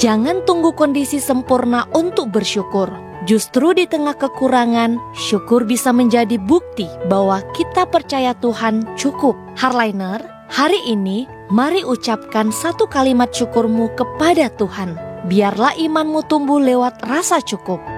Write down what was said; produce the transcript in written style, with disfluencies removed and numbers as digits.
Jangan tunggu kondisi sempurna untuk bersyukur. Justru di tengah kekurangan, syukur bisa menjadi bukti bahwa kita percaya Tuhan cukup. Hardliner, hari ini mari ucapkan satu kalimat syukurmu kepada Tuhan. Biarlah imanmu tumbuh lewat rasa cukup.